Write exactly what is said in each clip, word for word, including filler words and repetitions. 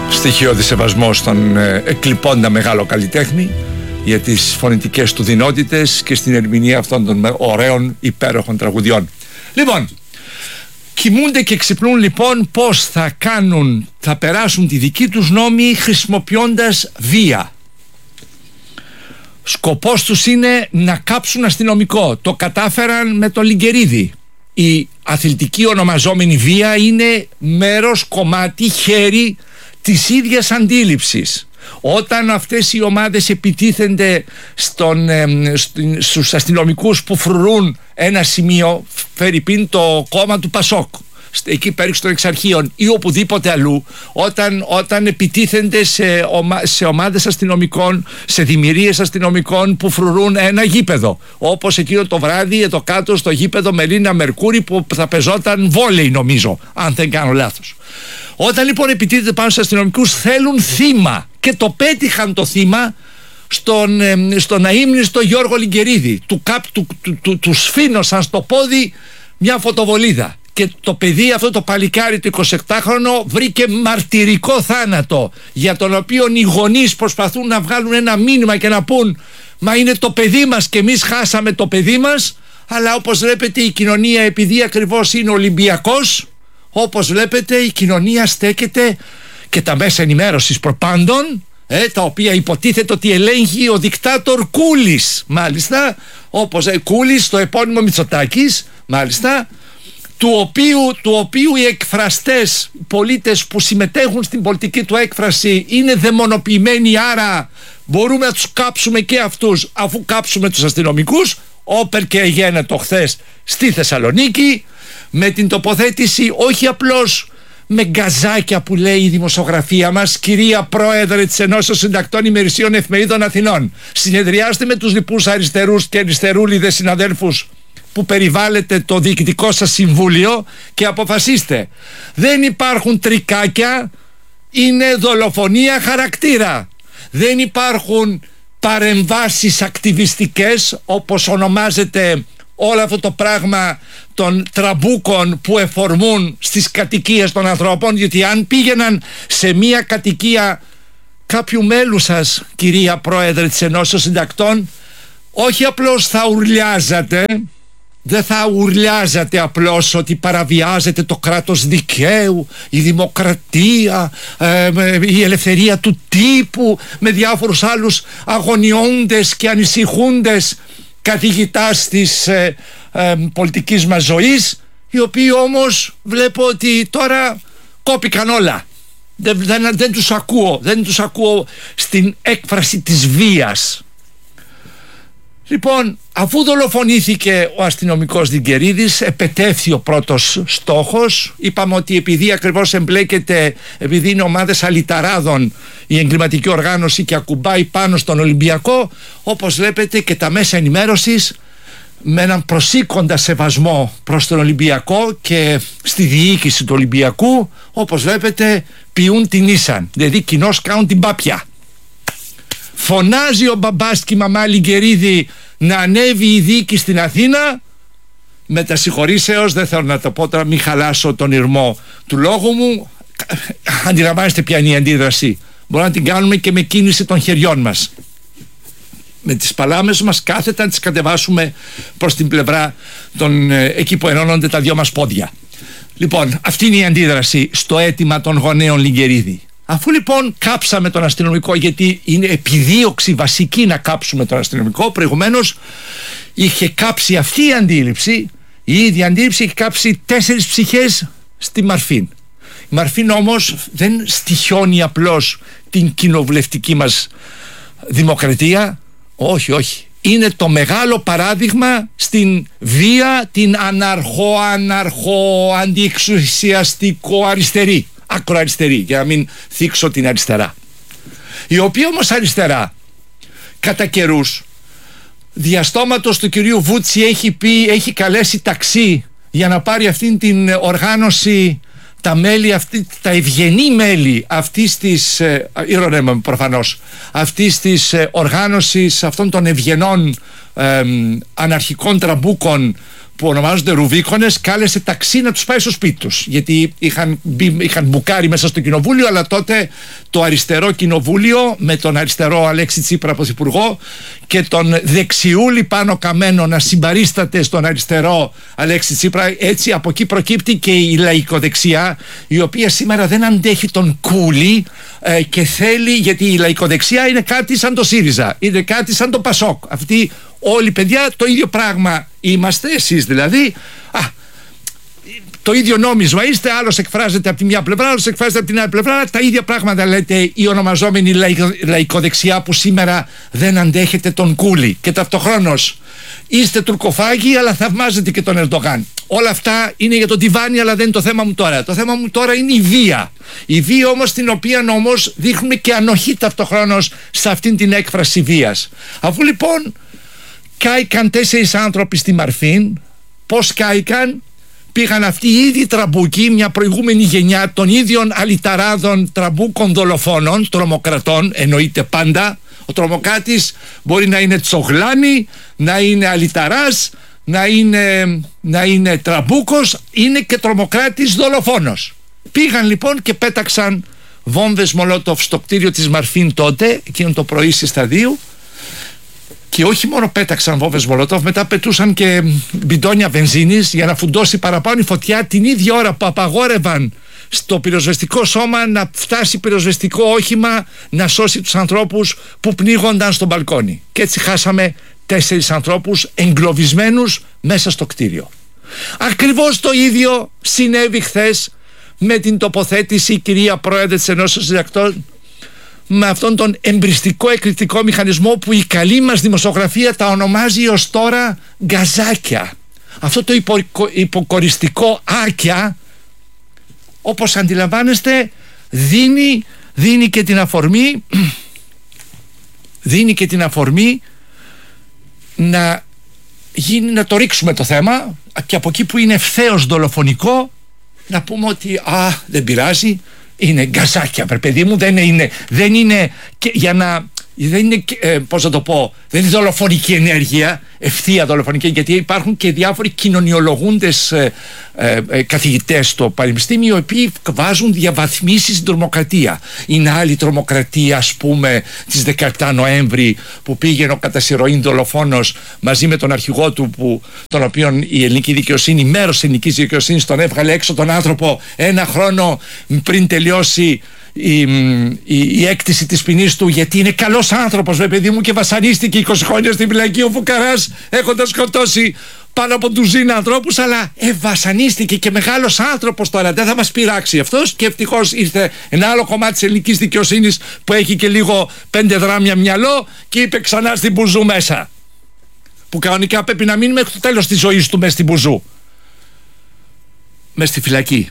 Στοιχειώδη σεβασμό στον ε, εκλειπώντα μεγάλο καλλιτέχνη για τις φωνητικές του δυνότητες και στην ερμηνεία αυτών των ωραίων υπέροχων τραγουδιών. Λοιπόν, κοιμούνται και ξυπνούν λοιπόν πώς θα κάνουν, θα περάσουν τη δική τους νόμη χρησιμοποιώντας βία. Σκοπός τους είναι να κάψουν αστυνομικό. Το κατάφεραν με τον Λιγκερίδη. Η αθλητική ονομαζόμενη βία είναι μέρος, κομμάτι, χέρι της ίδιας αντίληψης. Όταν αυτές οι ομάδες επιτίθενται στον, ε, στους αστυνομικούς που φρουρούν ένα σημείο, φερειπίν το κόμμα του Πασόκ, εκεί πέριξ των Εξαρχείων ή οπουδήποτε αλλού, όταν, όταν επιτίθενται σε, ομα, σε ομάδες αστυνομικών, σε δημιουργίες αστυνομικών που φρουρούν ένα γήπεδο, όπως εκείνο το βράδυ εδώ κάτω στο γήπεδο Μελίνα Μερκούρη που θα παιζόταν βόλεϊ, νομίζω, αν δεν κάνω λάθος. Όταν λοιπόν επιτίθενται πάνω στους αστυνομικούς, θέλουν θύμα και το πέτυχαν το θύμα στον, ε, στον αείμνηστο Γιώργο Λιγκερίδη. Του, καπ, του, του, του, του σφήνωσαν στο πόδι μια φωτοβολίδα και το παιδί αυτό, το παλικάρι το εικοσιεπτάχρονο, βρήκε μαρτυρικό θάνατο, για τον οποίο οι γονείς προσπαθούν να βγάλουν ένα μήνυμα και να πούν μα είναι το παιδί μας και εμείς χάσαμε το παιδί μας. Αλλά όπως βλέπετε η κοινωνία, επειδή ακριβώς είναι Ολυμπιακός, όπως βλέπετε η κοινωνία στέκεται και τα μέσα ενημέρωσης προπάντων, ε, τα οποία υποτίθεται ότι ελέγχει ο δικτάτορ Κούλης, μάλιστα, όπως ε, Κούλης, το επώνυμο Μητσοτάκης, μάλιστα, του οποίου, του οποίου οι εκφραστές, οι πολίτες που συμμετέχουν στην πολιτική του έκφραση είναι δαιμονοποιημένοι, άρα μπορούμε να τους κάψουμε και αυτούς αφού κάψουμε τους αστυνομικούς. Όπερ και εγένετο χθες στη Θεσσαλονίκη, με την τοποθέτηση όχι απλώς με γκαζάκια που λέει η δημοσιογραφία μας, κυρία Πρόεδρε της Ενώσεως Συντακτών Ημερησίων Εφημερίδων Αθηνών, συνεδριάστε με τους λοιπούς αριστερούς και αριστερούλιδες συναδέλφους που περιβάλλετε το διοικητικό σας συμβούλιο και αποφασίστε. Δεν υπάρχουν τρικάκια, είναι δολοφονία χαρακτήρα. Δεν υπάρχουν παρεμβάσεις ακτιβιστικές, όπως ονομάζεται όλο αυτό το πράγμα των τραμπούκων που εφορμούν στις κατοικίες των ανθρώπων, γιατί αν πήγαιναν σε μια κατοικία κάποιου μέλου σας, κυρία Πρόεδρε της Ενώσεως Συντακτών, όχι απλώς θα ουρλιάζατε, δεν θα ουρλιάζατε απλώς ότι παραβιάζεται το κράτος δικαίου, η δημοκρατία, ε, η ελευθερία του τύπου, με διάφορους άλλους αγωνιώντες και ανησυχούντες καθηγητάς της ε, ε, πολιτικής μας ζωής, οι οποίοι όμως βλέπω ότι τώρα κόπηκαν όλα. Δεν, δεν, δεν τους ακούω, δεν τους ακούω στην έκφραση της βίας. Λοιπόν, αφού δολοφονήθηκε ο αστυνομικός Λιγκερίδης, επετεύθη ο πρώτος στόχος. Είπαμε ότι επειδή ακριβώς εμπλέκεται, επειδή είναι ομάδες αλυταράδων η εγκληματική οργάνωση και ακουμπάει πάνω στον Ολυμπιακό, όπως βλέπετε και τα μέσα ενημέρωσης με έναν προσήκοντα σεβασμό προς τον Ολυμπιακό και στη διοίκηση του Ολυμπιακού, όπως βλέπετε πιούν την ίσαν, δηλαδή κοινώς κάνουν την πάπια. Φωνάζει ο μπαμπάς και η μαμά Λιγκερίδη να ανέβει η δίκη στην Αθήνα. Με τα συγχωρήσεως, δεν θέλω να το πω τώρα, μην χαλάσω τον ηρμό του λόγου μου. Αντιλαμβάνεστε ποια είναι η αντίδραση. Μπορούμε να την κάνουμε και με κίνηση των χεριών μας, με τις παλάμες μας κάθετα να τις κατεβάσουμε προς την πλευρά των, εκεί που ενώνονται τα δυο μας πόδια. Λοιπόν, αυτή είναι η αντίδραση στο αίτημα των γονέων Λιγκερίδη. Αφού λοιπόν κάψαμε τον αστυνομικό, γιατί είναι επιδίωξη βασική να κάψουμε τον αστυνομικό, προηγουμένως είχε κάψει αυτή η αντίληψη, η ίδια αντίληψη είχε κάψει τέσσερις ψυχές στη Μαρφίν. Η Μαρφίν όμως δεν στοιχιώνει απλώς την κοινοβουλευτική μας δημοκρατία, όχι, όχι. Είναι το μεγάλο παράδειγμα στην βία, την αναρχό, αναρχό, αντιεξουσιαστικό αριστερή. Ακροαριστερή, για να μην θίξω την αριστερά, η οποία όμως αριστερά κατά καιρούς διαστόματος του κυρίου Βούτσι έχει πει, έχει καλέσει ταξί για να πάρει αυτήν την οργάνωση, τα μέλη αυτή, τα ευγενή μέλη αυτής της ε, ηρωνεύομαι προφανώς, αυτής της ε, οργάνωσης αυτών των ευγενών ε, αναρχικών τραμπούκων που ονομάζονται Ρουβίκονες, κάλεσε ταξί να τους πάει στο σπίτι τους, γιατί είχαν, είχαν μπουκάρει μέσα στο κοινοβούλιο, αλλά τότε το αριστερό κοινοβούλιο με τον αριστερό Αλέξη Τσίπρα πρωθυπουργό και τον δεξιούλη Πάνο Καμένο να συμπαρίσταται στον αριστερό Αλέξη Τσίπρα. Έτσι από εκεί προκύπτει και η λαϊκοδεξιά, η οποία σήμερα δεν αντέχει τον Κούλι ε, και θέλει, γιατί η λαϊκοδεξιά είναι κάτι σαν το ΣΥΡΙΖΑ, είναι κάτι σαν το ΠΑΣΟΚ. Αυτή όλοι, παιδιά, το ίδιο πράγμα είμαστε, εσείς δηλαδή. Α, το ίδιο νόμισμα είστε, άλλος εκφράζεται από τη μια πλευρά, άλλος εκφράζεται από την άλλη πλευρά. Τα ίδια πράγματα λέτε η ονομαζόμενη λαϊκο, λαϊκοδεξιά που σήμερα δεν αντέχετε τον Κούλι. Και ταυτοχρόνως είστε τουρκοφάγοι, αλλά θαυμάζετε και τον Ερντογάν. Όλα αυτά είναι για τον τιβάνι, αλλά δεν είναι το θέμα μου τώρα. Το θέμα μου τώρα είναι η βία. Η βία όμως, την οποία όμως δείχνουμε και ανοχή ταυτοχρόνως σε αυτήν την έκφραση βίας. Αφού λοιπόν κάηκαν τέσσερις άνθρωποι στη Μαρφίν, πώς κάηκαν? Πήγαν αυτοί οι ίδιοι τραμπούκοι, μια προηγούμενη γενιά των ίδιων αλυταράδων τραμπούκων δολοφόνων, τρομοκρατών, εννοείται πάντα. Ο τρομοκράτης μπορεί να είναι τσογλάνη, να είναι αλυταράς, να είναι, να είναι τραμπούκος, είναι και τρομοκράτης δολοφόνος. Πήγαν λοιπόν και πέταξαν βόμβες Μολότοφ στο κτίριο της Μαρφίν τότε, εκείνο το πρωί στις Σταδίου. Και όχι μόνο πέταξαν βόμβες Μολότοφ, μετά πετούσαν και μπιντόνια βενζίνης για να φουντώσει παραπάνω η φωτιά την ίδια ώρα που απαγόρευαν στο πυροσβεστικό σώμα να φτάσει πυροσβεστικό όχημα να σώσει τους ανθρώπους που πνίγονταν στο μπαλκόνι. Και έτσι χάσαμε τέσσερις ανθρώπους εγκλωβισμένους μέσα στο κτίριο. Ακριβώς το ίδιο συνέβη χθες με την τοποθέτηση, η κυρία Πρόεδρε της Ενώσεως Συντακτών, με αυτόν τον εμπριστικό εκρηκτικό μηχανισμό που η καλή μας δημοσιογραφία τα ονομάζει ως τώρα γκαζάκια. Αυτό το υπο, υποκοριστικό άκια, όπως αντιλαμβάνεστε, δίνει, δίνει και την αφορμή δίνει και την αφορμή να γίνει, να το ρίξουμε το θέμα, και από εκεί που είναι ευθέως δολοφονικό να πούμε ότι α, δεν πειράζει, είναι γκαζάκια, παιδί μου, δεν είναι, δεν είναι και για να, δεν είναι, ε, πώς να το πω, δεν είναι δολοφονική ενέργεια, ευθεία δολοφονική, γιατί υπάρχουν και διάφοροι κοινωνιολογούντες ε, ε, ε, καθηγητές στο πανεπιστήμιο, οι οποίοι βάζουν διαβαθμίσεις στην τρομοκρατία. Είναι άλλη τρομοκρατία, ας πούμε, της δεκαεπτά Νοέμβρη, που πήγαινε ο κατά συρροήν δολοφόνος μαζί με τον αρχηγό του, που, τον οποίον η ελληνική δικαιοσύνη, μέρος της ελληνικής δικαιοσύνης, τον έβγαλε έξω τον άνθρωπο ένα χρόνο πριν τελειώσει Η, η, η έκτηση της ποινής του, γιατί είναι καλός άνθρωπος, βέβαια, παιδί μου, και βασανίστηκε είκοσι χρόνια στην φυλακή ο φουκαράς, έχοντας σκοτώσει πάνω από ντουζίνα ανθρώπους, αλλά ε, βασανίστηκε και μεγάλος άνθρωπος τώρα, δεν θα μας πειράξει αυτός. Και ευτυχώς ήρθε ένα άλλο κομμάτι της ελληνικής δικαιοσύνης που έχει και λίγο πέντε δράμια μυαλό και είπε ξανά στην Μπουζού μέσα, που κανονικά πρέπει να μείνει μέχρι το τέλος της ζωής του μέσα στην Μπουζού, μέσα στη φυλακή.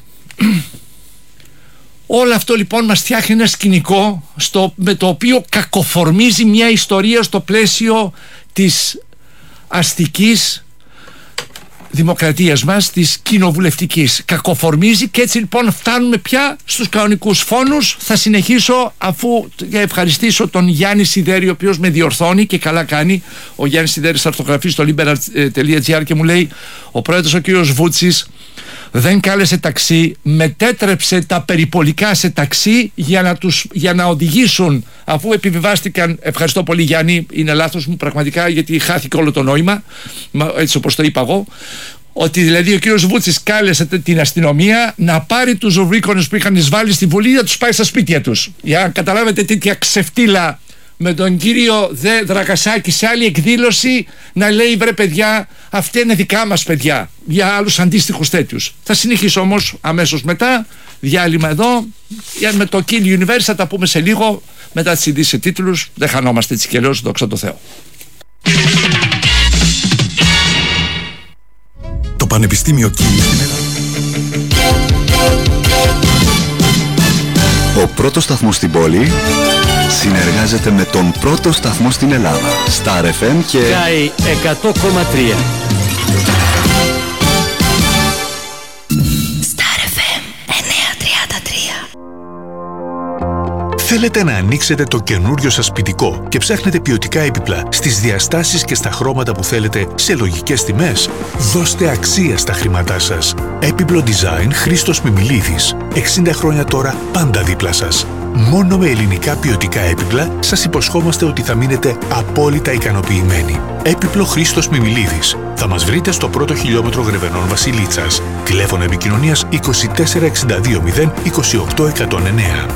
Όλο αυτό λοιπόν μας φτιάχνει ένα σκηνικό στο, με το οποίο κακοφορμίζει μια ιστορία στο πλαίσιο της αστικής δημοκρατίας μας, της κοινοβουλευτικής. Κακοφορμίζει, και έτσι λοιπόν φτάνουμε πια στους κανονικούς φόνους. Θα συνεχίσω, αφού ευχαριστήσω τον Γιάννη Σιδέρη, ο οποίος με διορθώνει και καλά κάνει. Ο Γιάννης Σιδέρης θα ορθογραφεί στο liberal τελεία gr και μου λέει: ο πρόεδρος ο κύριος Βούτσης δεν κάλεσε ταξί, μετέτρεψε τα περιπολικά σε ταξί για να, τους, για να οδηγήσουν, αφού επιβιβάστηκαν. Ευχαριστώ πολύ, Γιάννη, είναι λάθος μου πραγματικά, γιατί χάθηκε όλο το νόημα, έτσι όπως το είπα εγώ, ότι δηλαδή ο κύριος Βούτσης κάλεσε την αστυνομία να πάρει τους Ρουβίκονες που είχαν εισβάλει στη Βουλή, να τους πάει στα σπίτια τους. Για να καταλάβετε τέτοια ξεφτύλα, με τον κύριο Δε Δραγασάκη σε άλλη εκδήλωση να λέει: βρε παιδιά, αυτά είναι δικά μας παιδιά, για άλλους αντίστοιχους τέτοιους. Θα συνεχίσω όμως αμέσως μετά, διάλειμμα εδώ, με το Kill Universe θα τα πούμε σε λίγο, μετά τις ειδήσεις τίτλους. Δεν χανόμαστε έτσι κι αλλιώς, δόξα τω Θεώ. Το Πανεπιστήμιο Kill στην Ελλάδα. Ο πρώτος σταθμός στην πόλη συνεργάζεται με τον πρώτο σταθμό στην Ελλάδα, Star εφ εμ και Sky εκατό κόμμα τρία. Star εφ εμ εννιακόσια τριάντα τρία. Θέλετε να ανοίξετε το καινούριο σας σπιτικό και ψάχνετε ποιοτικά έπιπλα στις διαστάσεις και στα χρώματα που θέλετε σε λογικές τιμές? Δώστε αξία στα χρήματά σας. Έπιπλο Design Χρήστος Μιμιλίδης. εξήντα χρόνια τώρα πάντα δίπλα σας. Μόνο με ελληνικά ποιοτικά έπιπλα σας υποσχόμαστε ότι θα μείνετε απόλυτα ικανοποιημένοι. Έπιπλο Χρήστος Μιμιλίδης. Θα μας βρείτε στο πρώτο χιλιόμετρο Γρεβενών Βασιλίτσας. Τηλέφωνο επικοινωνίας είκοσι τέσσερα εξήντα δύο μηδέν είκοσι οκτώ εκατόν εννέα.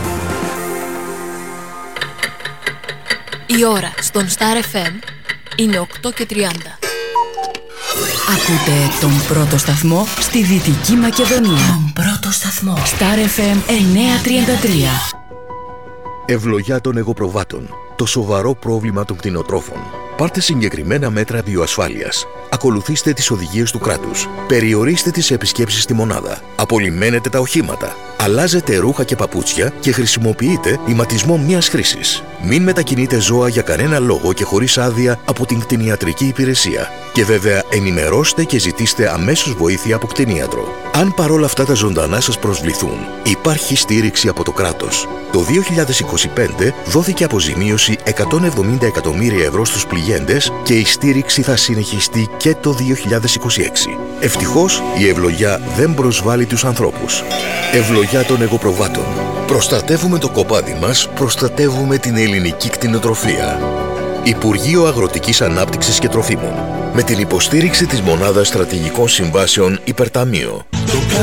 Η ώρα στον Star εφ εμ είναι οκτώ και τριάντα. Ακούτε τον πρώτο σταθμό στη Δυτική Μακεδονία. Τον πρώτο σταθμό. Star εφ εμ εννιακόσια τριάντα τρία. Ευλογιά των εγωπροβάτων. Το σοβαρό πρόβλημα των κτηνοτρόφων. Πάρτε συγκεκριμένα μέτρα βιοασφάλειας. Ακολουθήστε τις οδηγίες του κράτους. Περιορίστε τις επισκέψεις στη μονάδα. Απολυμμένετε τα οχήματα. Αλλάζετε ρούχα και παπούτσια και χρησιμοποιείτε ηματισμό μίας χρήσης. Μην μετακινείτε ζώα για κανένα λόγο και χωρίς άδεια από την κτηνιατρική υπηρεσία. Και βέβαια ενημερώστε και ζητήστε αμέσως βοήθεια από κτηνίατρο. Αν παρόλα αυτά τα ζωντανά σας προσβληθούν, υπάρχει στήριξη από το κράτος. Το δύο χιλιάδες είκοσι πέντε δόθηκε αποζημίωση εκατόν εβδομήντα εκατομμύρια ευρώ στους πληγέντες και η στήριξη θα συνεχιστεί και το δύο χιλιάδες είκοσι έξι. Ευτυχώς η ευλογιά δεν προσβάλλει τους ανθρώπους. Ευλογιά των εγωπροβάτων. Προστατεύουμε το κοπάδι μας, προστατεύουμε την ελληνική κτηνοτροφία. Υπουργείο Αγροτικής Ανάπτυξης και Τροφίμων. Με την υποστήριξη της Μονάδας Στρατηγικών Συμβάσεων Υπερταμείο.